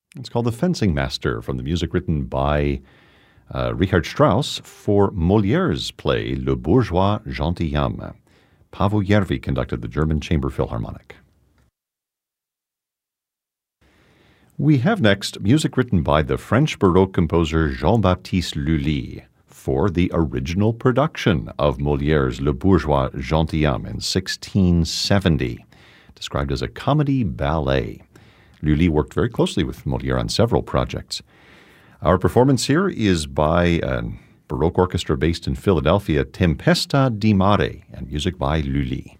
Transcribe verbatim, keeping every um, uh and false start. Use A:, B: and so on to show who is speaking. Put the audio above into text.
A: It's called The Fencing Master, from the music written by uh, Richard Strauss for Molière's play Le Bourgeois Gentilhomme. Paavo Järvi conducted the German Chamber Philharmonic. We have next music written by the French Baroque composer Jean-Baptiste Lully for the original production of Molière's Le Bourgeois Gentilhomme in sixteen seventy, described as a comedy ballet. Lully worked very closely with Molière on several projects. Our performance here is by a Baroque orchestra based in Philadelphia, Tempesta di Mare, and music by Lully.